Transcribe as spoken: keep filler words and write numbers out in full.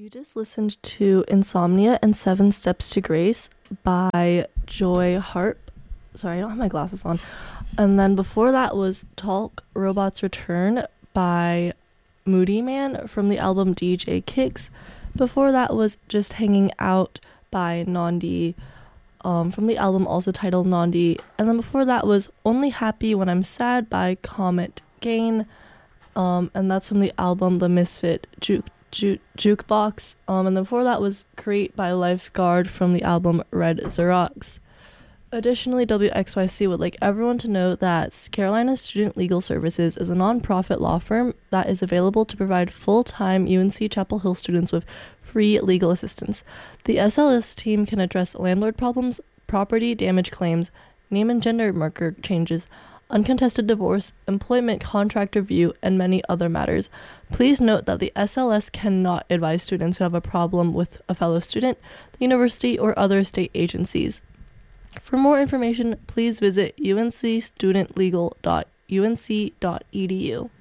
You just listened to Insomnia and Seven Steps to Grace by Joy Harp. Sorry, I don't have my glasses on. And then before that was Talk Robots Return by Moody Man from the album D J Kicks. Before that was Just Hanging Out by Nandi um, from the album also titled Nandi. And then before that was Only Happy When I'm Sad by Comet Gain. Um, and that's from the album The Misfit Juke Ju- Jukebox. Um, and then before that was Create by Lifeguard from the album Red Xerox. Additionally, W X Y C would like everyone to know that Carolina Student Legal Services is a nonprofit law firm that is available to provide full-time U N C Chapel Hill students with free legal assistance. The S L S team can address landlord problems, property damage claims, name and gender marker changes, uncontested divorce, employment contract review, and many other matters. Please note that the S L S cannot advise students who have a problem with a fellow student, the university, or other state agencies. For more information, please visit u n c student legal dot u n c dot e d u.